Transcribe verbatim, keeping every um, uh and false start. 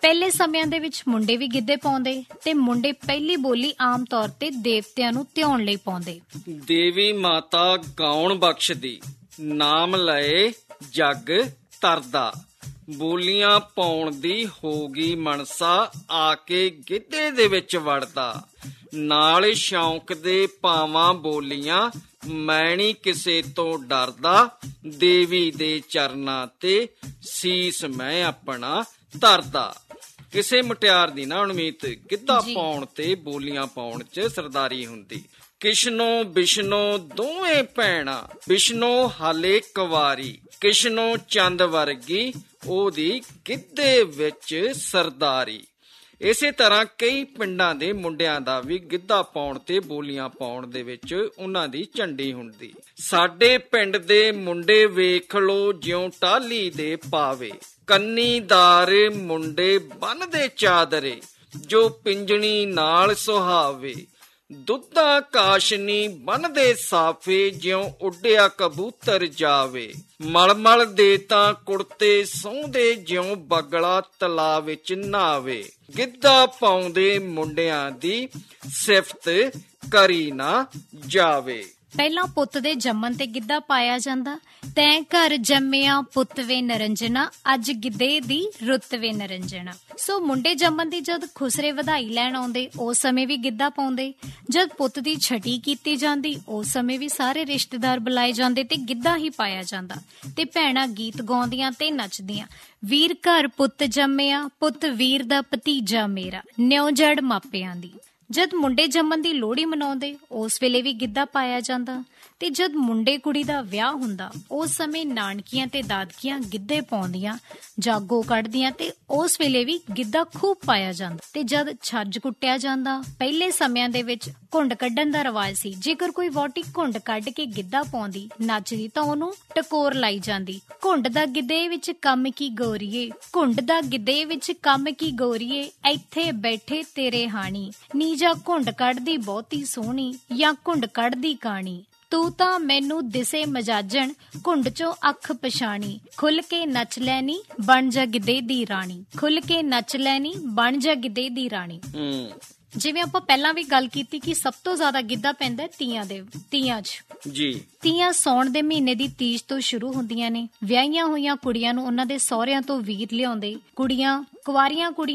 ਪਹਿਲੇ ਸਮਿਆਂ ਦੇ ਵਿੱਚ ਮੁੰਡੇ ਵੀ ਗਿੱਧੇ ਪਾਉਂਦੇ ਤੇ ਮੁੰਡੇ ਪਹਿਲੀ ਬੋਲੀ ਆਮ ਤੌਰ ਤੇ ਦੇਵਤਿਆਂ ਨੂੰ ਧਿਆਉਣ ਲਈ ਪਾਉਂਦੇ। ਦੇਵੀ ਮਾਤਾ ਗਾਉਣ ਬਖਸ਼ਦੀ, ਨਾਮ ਲਏ ਜੱਗ ਤਰਦਾ। ਬੋਲੀਆਂ ਪਾਉਣ ਦੀ ਹੋ ਗਈ ਮਨਸਾ, ਆ ਕੇ ਗਿੱਧੇ ਦੇ ਵਿੱਚ ਵੜਦਾ। ਨਾਲ ਸ਼ੌਂਕ ਦੇ ਪਾਵਾਂ ਬੋਲੀਆਂ, ਮੈਂ ਨੀ ਕਿਸੇ ਤੋਂ ਡਰਦਾ। ਦੇਵੀ ਦੇ ਚਰਨਾਂ ਤੇ ਸੀਸ ਮੈਂ ਆਪਣਾ ਧਰਦਾ। ਕਿਸੇ ਮੁਟਿਆਰ ਦੀ ਨਾ ਅਣਮੀਤ ਗਿੱਧਾ ਪਾਉਣ ਤੇ ਬੋਲੀਆਂ ਪਾਉਣ ਚ ਸਰਦਾਰੀ ਹੁੰਦੀ। ਕਿਸ਼ਨੋ ਬਿਸ਼ਨੋ ਦੋਵੇਂ ਭੈਣਾਂ, ਬਿਸ਼ਨੋ ਹਾਲੇ ਕੁਵਾਰੀ, ਕਿਸ਼ਨੋ ਚੰਦ ਵਰਗੀ ਉਹਦੀ ਗਿੱਧੇ ਵਿੱਚ ਸਰਦਾਰੀ। ਇਸੇ ਤਰ੍ਹਾਂ ਕਈ ਪਿੰਡਾਂ ਦੇ ਮੁੰਡਿਆਂ ਦਾ ਵੀ ਗਿੱਧਾ ਪਾਉਣ ਤੇ ਬੋਲੀਆਂ ਪਾਉਣ ਦੇ ਵਿੱਚ ਉਹਨਾਂ ਦੀ ਝੰਡੀ ਹੁੰਦੀ। ਸਾਡੇ ਪਿੰਡ ਦੇ ਮੁੰਡੇ ਵੇਖ ਲੋ ਜਿਉਂ ਟਾਹਲੀ ਦੇ ਪਾਵੇ, ਕੰਨੀਦਾਰ ਮੁੰਡੇ ਬੰਨਦੇ ਚਾਦਰੇ, ਜੋ ਪਿੰਜਣੀ ਨਾਲ ਸੁਹਾਵੇ। ਦੁੱਧਾ ਕਾਸ਼ਨੀ ਬੰਨਦੇ ਸਾਫੇ, ਜਿਉਂ ਉੱਡਿਆ ਕਬੂਤਰ ਜਾਵੇ। ਮਲਮਲ ਦੇ ਤਾਂ ਕੁੜਤੇ ਸੌਂਦੇ, ਜਿਉਂ ਬਗਲਾ ਤਲਾ ਵਿੱਚ ਨਾਵੇ। ਗਿੱਧਾ ਪਾਉਂਦੇ ਮੁੰਡਿਆਂ ਦੀ ਸਿਫਤ ਕਰੀ ਨਾ ਜਾਵੇ। ਪਹਿਲਾਂ ਪੁੱਤ ਦੇ ਜੰਮਣ ਤੇ ਗਿੱਧਾ ਪਾਇਆ ਜਾਂਦਾ। ਤੈਂ ਘਰ ਜੰਮਿਆ ਪੁੱਤ ਵੇ ਨਰੰਜਨਾ, ਅੱਜ ਗਿੱਧੇ ਦੀ ਰੁੱਤ ਵੇ ਨਰੰਜਨਾ। ਸੋ ਮੁੰਡੇ ਜੰਮਣ ਦੀ ਜਦ ਖੁਸਰੇ ਵਧਾਈ ਲੈਣ ਆਉਂਦੇ, ਉਸ ਸਮੇਂ ਵੀ ਗਿੱਧਾ ਪਾਉਂਦੇ। ਜਦ ਪੁੱਤ ਦੀ ਛਟੀ ਕੀਤੀ ਜਾਂਦੀ, ਉਸ ਸਮੇਂ ਵੀ ਸਾਰੇ ਰਿਸ਼ਤੇਦਾਰ ਬੁਲਾਏ ਜਾਂਦੇ ਤੇ ਗਿੱਧਾ ਹੀ ਪਾਇਆ ਜਾਂਦਾ ਤੇ ਭੈਣਾਂ ਗੀਤ ਗਾਉਂਦੀਆਂ ਤੇ ਨੱਚਦੀਆਂ। ਵੀਰ ਘਰ ਪੁੱਤ ਜੰਮਿਆ, ਪੁੱਤ ਵੀਰ ਦਾ ਭਤੀਜਾ ਮੇਰਾ, ਨਿਉ ਜੜ ਮਾਪਿਆਂ ਦੀ। ਜਦ ਮੁੰਡੇ ਜੰਮਣ ਦੀ ਲੋਹੜੀ ਮਨਾਉਂਦੇ, ਉਸ ਵੇਲੇ ਵੀ ਗਿੱਧਾ ਪਾਇਆ ਜਾਂਦਾ ਤੇ ਜਦ ਮੁੰਡੇ ਕੁੜੀ ਦਾ ਵਿਆਹ ਹੁੰਦਾ, ਉਸ ਸਮੇਂ ਨਾਨਕੀਆਂ ਤੇ ਦਾਦਕੀਆਂ ਗਿੱਧੇ ਪਾਉਂਦੀਆਂ, ਜਾਗੋ ਕੱਢਦੀਆਂ ਤੇ ਉਸ ਵੇਲੇ ਵੀ ਗਿੱਧਾ ਖੂਬ ਪਾਇਆ ਜਾਂਦਾ। ਤੇ ਜਦ ਛੱਜ ਕੁੱਟਿਆ ਜਾਂਦਾ, ਪਹਿਲੇ ਸਮਿਆਂ ਦੇ ਵਿੱਚ ਘੁੰਡ ਕੱਢਣ ਦਾ ਰਿਵਾਜ ਸੀ। ਜੇਕਰ ਕੋਈ ਵਹੁਟੀ ਘੁੰਡ ਕੱਢ ਕੇ ਗਿੱਧਾ ਪਾਉਂਦੀ, ਨੱਚਦੀ, ਤਾਂ ਉਹਨੂੰ ਟਕੋਰ ਲਾਈ ਜਾਂਦੀ। ਘੁੰਡ ਦਾ ਗਿੱਧੇ ਵਿੱਚ ਕੰਮ ਕੀ ਗੋਰੀਏ, ਘੁੰਡ ਦਾ ਗਿੱਧੇ ਵਿੱਚ ਕੰਮ ਕੀ ਗੋਰੀਏ, ਇੱਥੇ ਬੈਠੇ ਤੇਰੇ ਹਾਣੀ, ਨੀ ਜਾਂ ਘੁੰਡ ਕੱਢਦੀ ਬਹੁਤੀ ਸੋਹਣੀ, ਜਾਂ ਘੁੰਡ ਕੱਢਦੀ ਕਾਣੀ। ਤੂੰ ਤਾਂ ਮੈਨੂੰ ਦਿਸੇ ਮਜਾਜਣ, ਘੁੰਡ ਚੋਂ ਅੱਖ ਪਛਾਣੀ, ਖੁੱਲ ਕੇ ਨੱਚ ਲੈਣੀ ਬਣ ਜਾ ਗਿੱਧੇ ਦੀ ਰਾਣੀ, ਖੁੱਲ ਕੇ ਨੱਚ ਲੈਣੀ ਬਣ ਜਾ ਗਿੱਧੇ ਦੀ ਰਾਣੀ। ਜਿਵੇਂ ਆਪਾਂ ਪਹਿਲਾਂ ਵੀ ਗੱਲ ਕੀਤੀ ਕਿ ਸਭ ਤੋਂ ਜ਼ਿਆਦਾ ਗਿੱਧਾ ਪੈਂਦਾ ਤੀਆਂ ਦੇ ਤੀਆਂ 'ਚ ਜੀ। ਤੀਆਂ ਸਾਉਣ ਦੇ ਮਹੀਨੇ ਦੀ ਤੀਜ ਤੋਂ ਸ਼ੁਰੂ ਹੁੰਦੀਆਂ ਨੇ। ਵਿਆਹੀਆਂ ਹੋਈਆਂ ਕੁੜੀਆਂ ਨੂੰ ਉਹਨਾਂ ਦੇ ਸਹੁਰਿਆਂ ਤੋਂ ਵੀਰ ਲਿਆਉਂਦੇ। ਕੁੜੀਆਂ ਕੁਆਰੀਆਂ ਕੁੜੀਆਂ